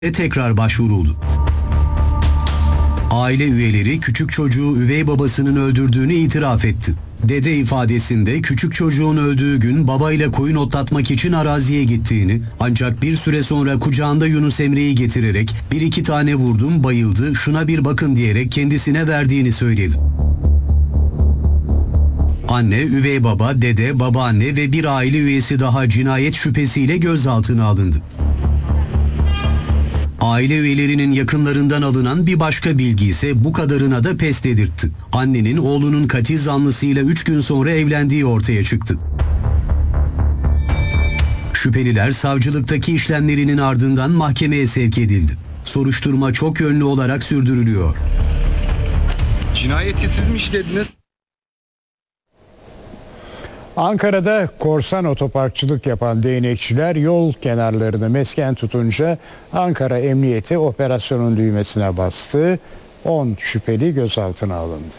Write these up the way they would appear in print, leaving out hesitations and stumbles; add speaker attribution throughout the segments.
Speaker 1: tekrar başvuruldu. Aile üyeleri küçük çocuğu üvey babasının öldürdüğünü itiraf etti. Dede ifadesinde küçük çocuğun öldüğü gün babayla koyun otlatmak için araziye gittiğini, ancak bir süre sonra kucağında Yunus Emre'yi getirerek bir iki tane vurdum, bayıldı, şuna bir bakın diyerek kendisine verdiğini söyledi. Anne, üvey baba, dede, babaanne ve bir aile üyesi daha cinayet şüphesiyle gözaltına alındı. Aile üyelerinin yakınlarından alınan bir başka bilgi ise bu kadarına da pes dedirtti. Annenin oğlunun katil zanlısıyla 3 gün sonra evlendiği ortaya çıktı. Şüpheliler savcılıktaki işlemlerinin ardından mahkemeye sevk edildi. Soruşturma çok yönlü olarak sürdürülüyor.
Speaker 2: Cinayeti siz mi işlediniz?
Speaker 3: Ankara'da korsan otoparkçılık yapan değnekçiler yol kenarlarını mesken tutunca Ankara Emniyeti operasyonun düğmesine bastı. 10 şüpheli gözaltına alındı.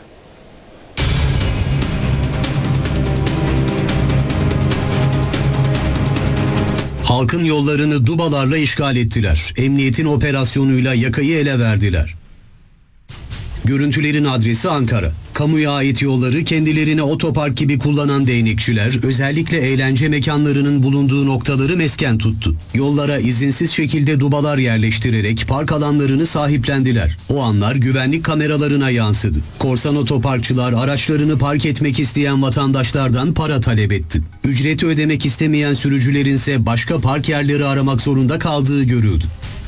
Speaker 1: Halkın yollarını dubalarla işgal ettiler. Emniyetin operasyonuyla yakayı ele verdiler. Görüntülerin adresi Ankara. Kamuya ait yolları kendilerine otopark gibi kullanan değnekçiler özellikle eğlence mekanlarının bulunduğu noktaları mesken tuttu. Yollara izinsiz şekilde dubalar yerleştirerek park alanlarını sahiplendiler. O anlar güvenlik kameralarına yansıdı. Korsan otoparkçılar araçlarını park etmek isteyen vatandaşlardan para talep etti. Ücreti ödemek istemeyen sürücülerin ise başka park yerleri aramak zorunda kaldığı görüldü.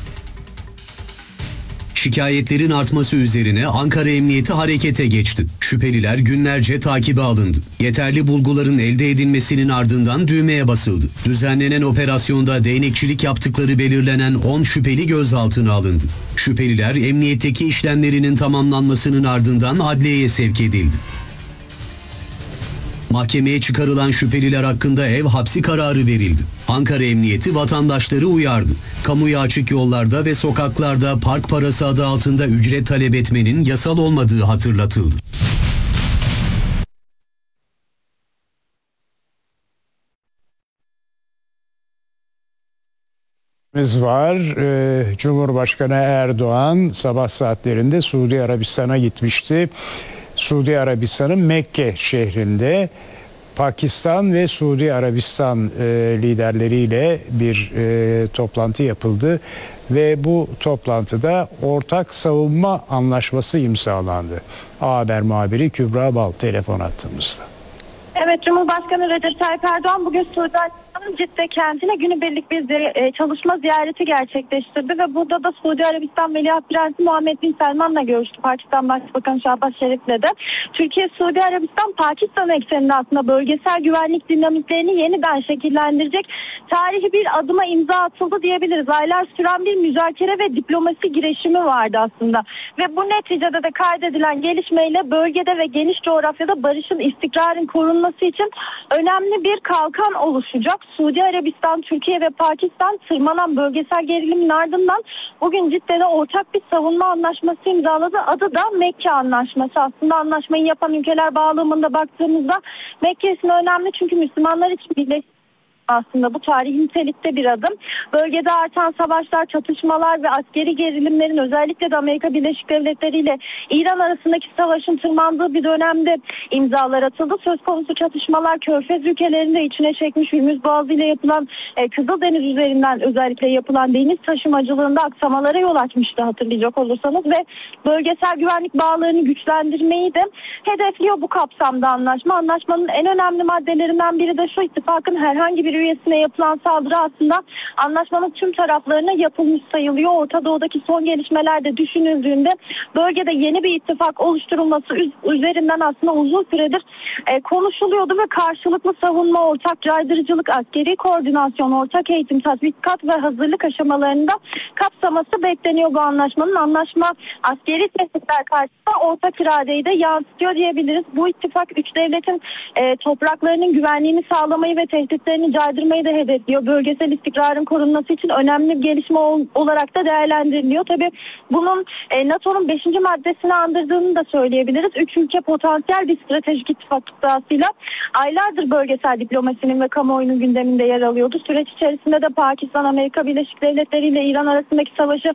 Speaker 1: Şikayetlerin artması üzerine Ankara Emniyeti harekete geçti. Şüpheliler günlerce takibe alındı. Yeterli bulguların elde edilmesinin ardından düğmeye basıldı. Düzenlenen operasyonda değnekçilik yaptıkları belirlenen 10 şüpheli gözaltına alındı. Şüpheliler emniyetteki işlemlerinin tamamlanmasının ardından adliyeye sevk edildi. Mahkemeye çıkarılan şüpheliler hakkında ev hapsi kararı verildi. Ankara Emniyeti vatandaşları uyardı. Kamuya açık yollarda ve sokaklarda park parası adı altında ücret talep etmenin yasal olmadığı hatırlatıldı.
Speaker 3: Var. Cumhurbaşkanı Erdoğan sabah saatlerinde Suudi Arabistan'a gitmişti. Suudi Arabistan'ın Mekke şehrinde Pakistan ve Suudi Arabistan liderleriyle bir toplantı yapıldı ve bu toplantıda ortak savunma anlaşması imzalandı. A Haber muhabiri Kübra Bal telefon attığımızda.
Speaker 4: Evet, Cumhurbaşkanı Recep Tayyip Erdoğan bugün Suudi Arabistan'ın Cidde kentine günübirlik bir çalışma ziyareti gerçekleştirdi ve burada da Suudi Arabistan Veliaht Prensi Muhammed Bin Selman'la görüştü. Pakistan Başbakanı Şahbaz Şerif'le de. Türkiye-Suudi Arabistan Pakistan ekseninde aslında bölgesel güvenlik dinamiklerini yeniden şekillendirecek tarihi bir adıma imza atıldı diyebiliriz. Aylar süren bir müzakere ve diplomasi girişimi vardı aslında. Ve bu neticede de kaydedilen gelişmeyle bölgede ve geniş coğrafyada barışın, istikrarın korunması için önemli bir kalkan oluşacak. Suudi Arabistan, Türkiye ve Pakistan tırmanan bölgesel gerilimin ardından bugün Cidde'de ortak bir savunma anlaşması imzaladı. Adı da Mekke Anlaşması. Aslında anlaşmayı yapan ülkeler bağlamında baktığımızda Mekke ismi önemli çünkü Müslümanlar için birleşik. Aslında bu tarihi nitelikte bir adım. Bölgede artan savaşlar, çatışmalar ve askeri gerilimlerin özellikle de Amerika Birleşik Devletleri ile İran arasındaki savaşın tırmandığı bir dönemde imzalar atıldı. Söz konusu çatışmalar Körfez ülkelerinde içine çekmiş. Hürmüz Boğazı ile yapılan Kızıldeniz üzerinden özellikle yapılan deniz taşımacılığında aksamalara yol açmıştı hatırlayacak olursanız ve bölgesel güvenlik bağlarını güçlendirmeyi de hedefliyor bu kapsamda anlaşma. Anlaşmanın en önemli maddelerinden biri de şu: ittifakın herhangi bir üyesine yapılan saldırı aslında anlaşmanın tüm taraflarına yapılmış sayılıyor. Orta Doğu'daki son gelişmelerde düşünüldüğünde bölgede yeni bir ittifak oluşturulması üzerinden aslında uzun süredir konuşuluyordu ve karşılıklı savunma, ortak caydırıcılık, askeri koordinasyon, ortak eğitim, tatbikat ve hazırlık aşamalarında kapsaması bekleniyor bu anlaşmanın. Anlaşma askeri tehditler karşısında ortak iradeyi de yansıtıyor diyebiliriz. Bu ittifak üç devletin topraklarının güvenliğini sağlamayı ve tehditlerini kaydırmayı da hedefliyor. Bölgesel istikrarın korunması için önemli bir gelişme olarak da değerlendiriliyor. Tabii bunun NATO'nun 5. maddesini andırdığını da söyleyebiliriz. 3 ülke potansiyel bir stratejik ittifak iddiasıyla aylardır bölgesel diplomasinin ve kamuoyunun gündeminde yer alıyordu. Süreç içerisinde de Pakistan, Amerika Birleşik Devletleri ile İran arasındaki savaşı